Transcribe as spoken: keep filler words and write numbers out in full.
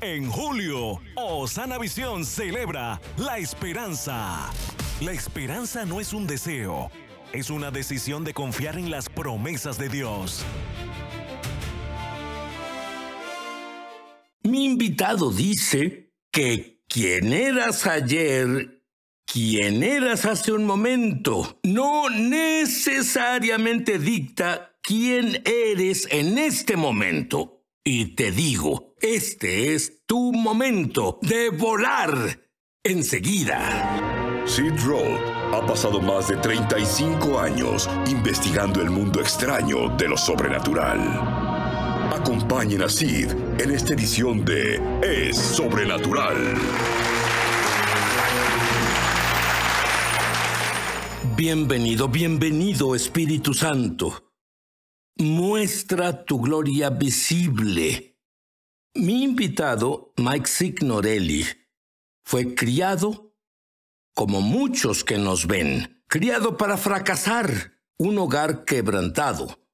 En julio, Osana Visión celebra la esperanza. La esperanza no es un deseo, es una decisión de confiar en las promesas de Dios. Mi invitado dice que quien eras ayer, quien eras hace un momento, no necesariamente dicta quién eres en este momento. Y te digo, este es tu momento de volar enseguida. Sid Roth ha pasado más de treinta y cinco años investigando el mundo extraño de lo sobrenatural. Acompañen a Sid en esta edición de Es Sobrenatural. Bienvenido, bienvenido, Espíritu Santo. Muestra tu gloria visible. Mi invitado, Mike Signorelli, fue criado como muchos que nos ven, criado para fracasar, un hogar quebrantado,